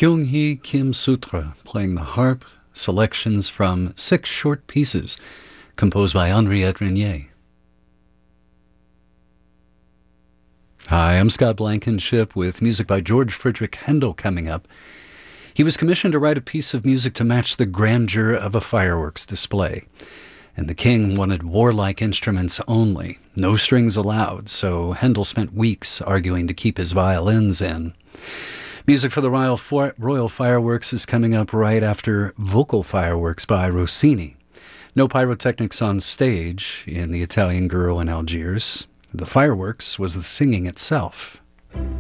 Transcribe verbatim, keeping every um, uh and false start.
Kyung-hee Kim Sutra playing the harp, selections from six short pieces composed by Henriette Renier. Hi, I'm Scott Blankenship with music by George Friedrich Handel coming up. He was commissioned to write a piece of music to match the grandeur of a fireworks display. And the king wanted warlike instruments only, no strings allowed, so Handel spent weeks arguing to keep his violins in. Music for the Royal, Royal Fireworks is coming up right after Vocal Fireworks by Rossini. No pyrotechnics on stage in The Italian Girl in Algiers. The fireworks was the singing itself.